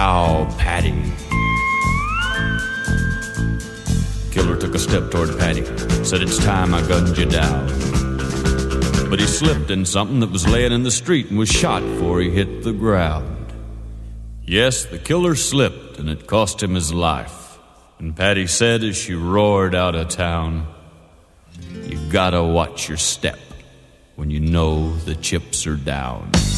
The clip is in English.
Now, Patty. Killer took a step toward Patty, said, "It's time I gunned you down." But he slipped in something that was laying in the street and was shot before he hit the ground. Yes, the killer slipped, and it cost him his life. And Patty said as she roared out of town, "You gotta watch your step when you know the chips are down."